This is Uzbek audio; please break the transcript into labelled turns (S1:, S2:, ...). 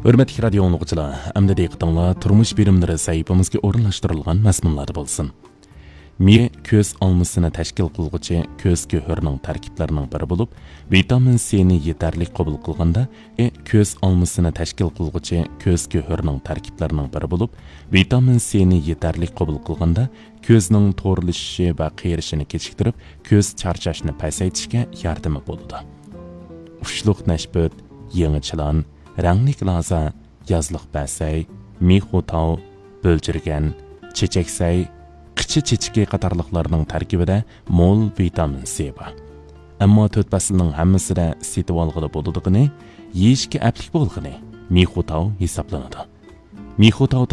S1: Hürmetli radio anlıqçılar, əmdə diqqətinizlər turmuş birimləri səhifəmizə o'rinlashtirilgan mazmunlarda bo'lsin. Miya ko'z olmasini tashkil qilguvchi ko'z ko'hirining tarkiblarining biri bo'lib, vitamin C ni yetarli qabul qilganda, ko'z olmasini tashkil qilguvchi ko'z ko'hirining tarkiblarining biri bo'lib, vitamin C ni yetarli qabul qilganda, ko'zning to'rilishishi va qiyirishini kechiktirib, ko'z charchashini pasaytishga yordami bo'ladi. Ushluq nashbut, yangi chilan, ranglik laza, yazliq basay, mixotao, bo'ljirgan, chechaksay, qichi chechiki qatorliqlarning tarkibida mol vitamin C bor. Ammo to'rt faslning hammasida setib olg'ili bo'ladigan, yeyishga aplik bo'lg'ini mixotao hisoblanadi. Mixotao